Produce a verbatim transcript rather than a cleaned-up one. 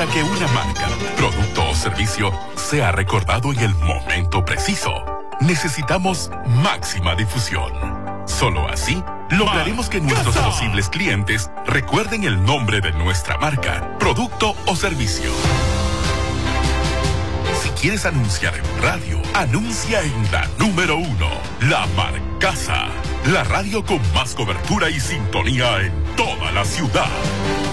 Para que una marca, producto o servicio sea recordado en el momento preciso, necesitamos máxima difusión. Solo así lograremos que nuestros posibles clientes recuerden el nombre de nuestra marca, producto o servicio. Si quieres anunciar en radio, anuncia en la número uno, La Marcaza, la radio con más cobertura y sintonía en toda la ciudad.